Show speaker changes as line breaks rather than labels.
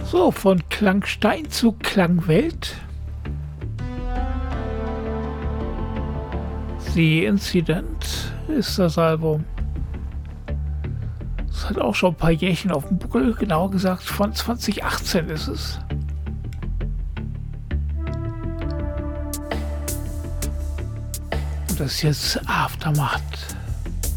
So, von Klangstein zu Klangwelt. The Incident ist das Album. Das hat auch schon ein paar Jährchen auf dem Buckel, genauer gesagt von 2018 ist es. Und das ist jetzt Aftermath.